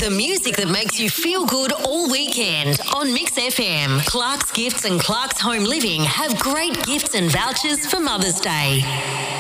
The music that makes you feel good all weekend on Mix FM. Clark's Gifts and Clark's Home Living have great gifts and vouchers for Mother's Day.